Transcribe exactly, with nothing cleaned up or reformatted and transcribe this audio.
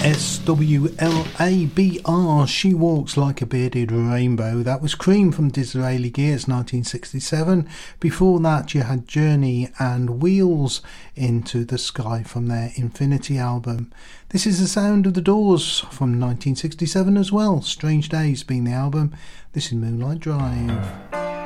S W L A B R, She Walks Like a Bearded Rainbow. That was Cream from Disraeli Gears, nineteen sixty-seven. Before that you had Journey and Wheels Into the Sky from their Infinity album. This is the sound of the Doors from nineteen sixty-seven as well. Strange Days being the album. This is Moonlight Drive.